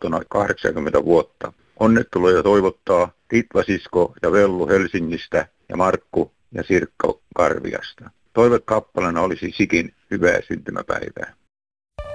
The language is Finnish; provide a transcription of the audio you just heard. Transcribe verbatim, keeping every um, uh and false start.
aattona kahdeksankymmentä vuotta. Onnetteluja toivottaa Ritva-sisko ja Vellu Helsingistä ja Markku ja Sirkka Karviasta. Toivekappaleena olisi Sikin hyvää syntymäpäivää.